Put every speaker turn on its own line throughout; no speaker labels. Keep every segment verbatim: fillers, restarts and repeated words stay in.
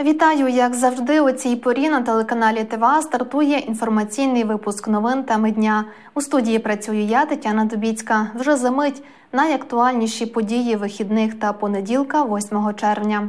Вітаю! Як завжди, у цій порі на телеканалі ТВА стартує інформаційний випуск новин теми дня. У студії працюю я, Тетяна Дубіцька. Вже за мить найактуальніші події вихідних та понеділка, восьмого червня.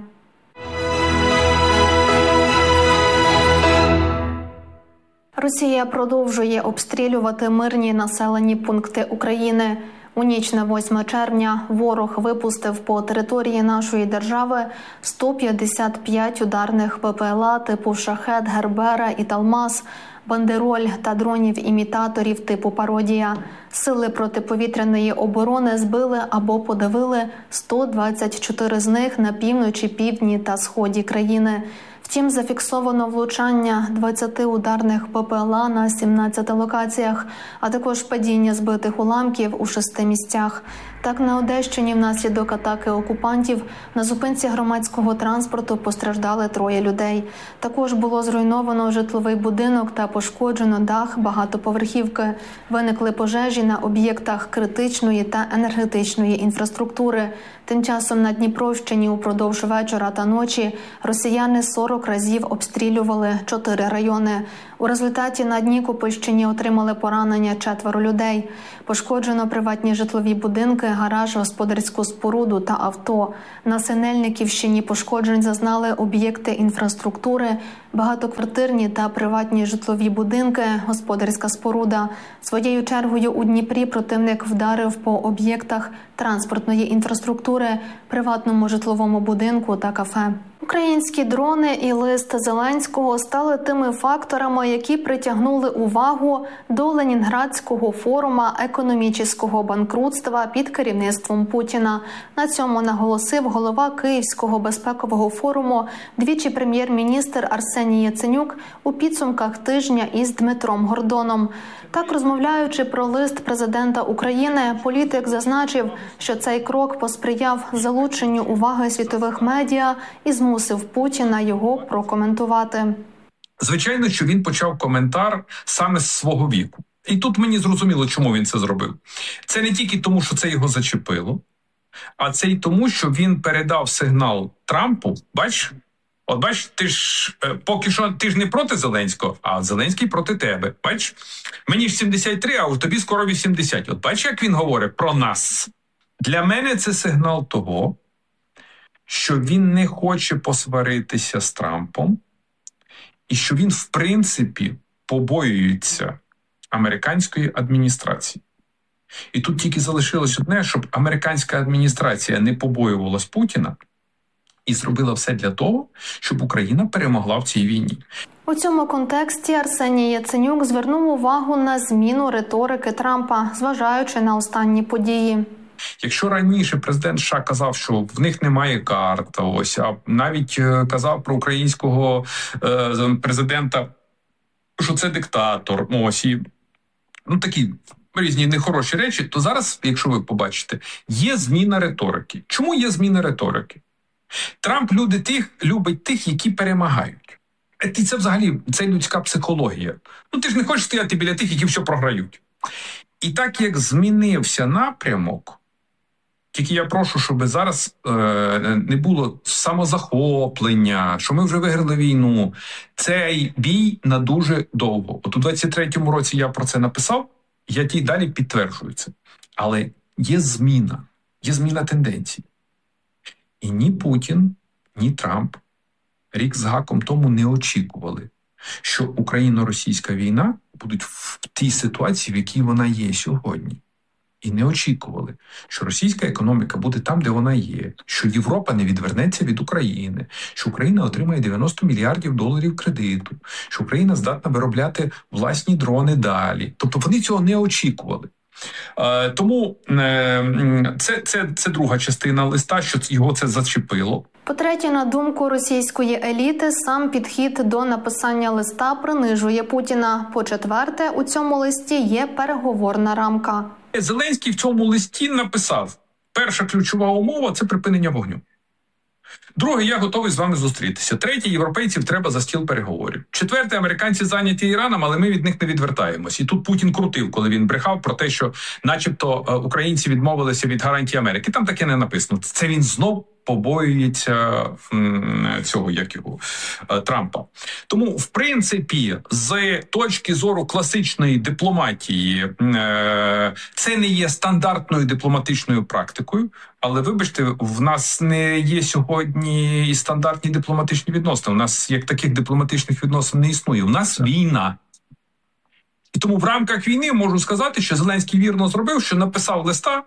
Росія продовжує обстрілювати мирні населені пункти України. У ніч на восьме червня ворог випустив по території нашої держави сто п'ятдесят п'ять ударних БПЛА типу «Шахед», «Гербера» і «Талмас», «Бандероль» та дронів-імітаторів типу «Пародія». Сили протиповітряної оборони збили або подавили сто двадцять чотири з них на півночі, півдні та сході країни. Втім, зафіксовано влучання двадцяти ударних БПЛА на сімнадцяти локаціях, а також падіння збитих уламків у шести місцях. Так, на Одещині внаслідок атаки окупантів на зупинці громадського транспорту постраждали троє людей. Також було зруйновано житловий будинок та пошкоджено дах багатоповерхівки. Виникли пожежі на об'єктах критичної та енергетичної інфраструктури. Тим часом на Дніпровщині упродовж вечора та ночі росіяни сорок разів обстрілювали чотири райони. У результаті на Нікопольщині отримали поранення четверо людей. Пошкоджено приватні житлові будинки, гараж, господарську споруду та авто. На Синельниківщині пошкоджень зазнали об'єкти інфраструктури, багатоквартирні та приватні житлові будинки, господарська споруда. Своєю чергою у Дніпрі противник вдарив по об'єктах транспортної інфраструктури, приватному житловому будинку та кафе. Українські дрони і лист Зеленського стали тими факторами, які притягнули увагу до Ленінградського форуму економічного банкрутства під керівництвом Путіна. На цьому наголосив голова Київського безпекового форуму, двічі прем'єр-міністр Арсеній Яценюк у підсумках тижня із Дмитром Гордоном. Так, розмовляючи про лист президента України, політик зазначив, що цей крок посприяв залученню уваги світових медіа і змусив Путіна його прокоментувати.
Звичайно, що він почав коментар саме з свого віку. І тут мені зрозуміло, чому він це зробив. Це не тільки тому, що це його зачепило, а це й тому, що він передав сигнал Трампу, бач, От бач, ти ж поки що ти ж не проти Зеленського, а Зеленський проти тебе. Бач, мені ж сімдесят три, а у тобі скоро вісімдесят. От бач, як він говорить про нас. Для мене це сигнал того, що він не хоче посваритися з Трампом і що він, в принципі, побоюється американської адміністрації. І тут тільки залишилось одне, щоб американська адміністрація не побоювалась Путіна, і зробила все для того, щоб Україна перемогла в цій війні.
У цьому контексті Арсеній Яценюк звернув увагу на зміну риторики Трампа, зважаючи на останні події.
Якщо раніше президент США казав, що в них немає карт, ось, а навіть казав про українського е, президента, що це диктатор, ось, і ну, такі різні нехороші речі, то зараз, якщо ви побачите, є зміна риторики. Чому є зміна риторики? Трамп люди тих, любить тих, які перемагають. І це взагалі, це людська психологія. Ну ти ж не хочеш стояти біля тих, які все програють. І так як змінився напрямок, тільки я прошу, щоб зараз е, не було самозахоплення, що ми вже виграли війну. Цей бій на дуже довго. От у двадцять третьому році я про це написав, я ті далі підтверджую це. Але є зміна, є зміна тенденцій. І ні Путін, ні Трамп рік з гаком тому не очікували, що україно-російська війна буде в тій ситуації, в якій вона є сьогодні. І не очікували, що російська економіка буде там, де вона є, що Європа не відвернеться від України, що Україна отримає дев'яносто мільярдів доларів кредиту, що Україна здатна виробляти власні дрони далі. Тобто вони цього не очікували. Е, тому е, це, це, це друга частина листа, що його це зачепило.
По-третє, на думку російської еліти, сам підхід до написання листа принижує Путіна. По-четверте, у цьому листі є переговорна рамка.
Зеленський в цьому листі написав, перша ключова умова – це припинення вогню. Друге, я готовий з вами зустрітися. Третє, європейців треба за стіл переговорів. Четверте, американці зайняті Іраном, але ми від них не відвертаємось. І тут Путін крутив, коли він брехав про те, що начебто українці відмовилися від гарантій Америки. Там таке не написано. Це він знов побоюється цього, як його, Трампа. Тому, в принципі, з точки зору класичної дипломатії, це не є стандартною дипломатичною практикою, але, вибачте, в нас не є сьогодні і стандартні дипломатичні відносини. У нас як таких дипломатичних відносин не існує. У нас війна. І тому в рамках війни можу сказати, що Зеленський вірно зробив, що написав листа.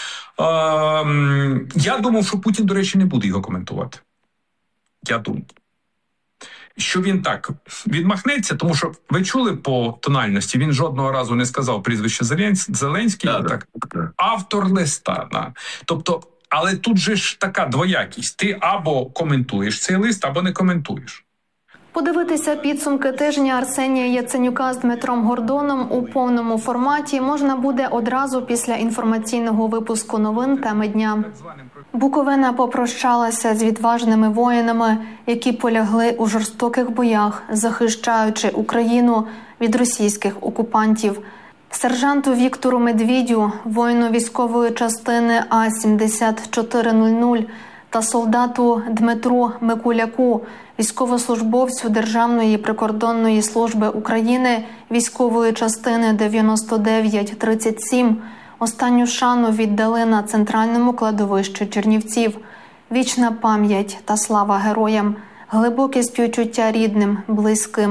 Е, я думав, що Путін, до речі, не буде його коментувати. Я думав. Що він так відмахнеться, тому що ви чули по тональності, він жодного разу не сказав прізвище Зеленський,
да,
так,
да.
автор листа. Да. Тобто, але тут же ж така двоякість. Ти або коментуєш цей лист, або не коментуєш.
Подивитися підсумки тижня Арсенія Яценюка з Дмитром Гордоном у повному форматі можна буде одразу після інформаційного випуску новин «Теми дня». Буковина попрощалася з відважними воїнами, які полягли у жорстоких боях, захищаючи Україну від російських окупантів. Сержанту Віктору Медвідю, воїну військової частини А сімдесят чотири нуль нуль та солдату Дмитру Микуляку, військовослужбовцю Державної прикордонної служби України військової частини дев'яносто дев'ять тридцять сім, останню шану віддали на центральному кладовищі Чернівців. Вічна пам'ять та слава героям, глибоке співчуття рідним, близьким.